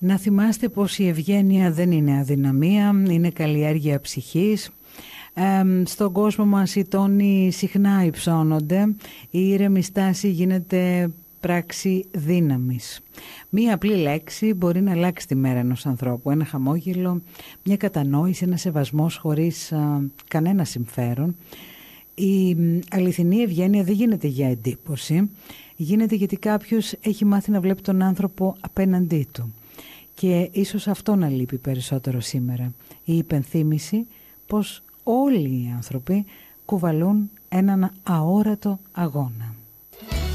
Να θυμάστε πως η ευγένεια δεν είναι αδυναμία, είναι καλλιέργεια ψυχής. Στον κόσμο μας οι τόνοι συχνά υψώνονται, η ήρεμη στάση γίνεται πράξη δύναμης. Μία απλή λέξη μπορεί να αλλάξει τη μέρα ενός ανθρώπου. Ένα χαμόγελο, μια κατανόηση, ένα σεβασμός χωρίς κανένα συμφέρον. Η αληθινή ευγένεια δεν γίνεται για εντύπωση, γίνεται γιατί κάποιος έχει μάθει να βλέπει τον άνθρωπο απέναντί του. Και ίσως αυτό να λείπει περισσότερο σήμερα. Η υπενθύμηση πως όλοι οι άνθρωποι κουβαλούν έναν αόρατο αγώνα.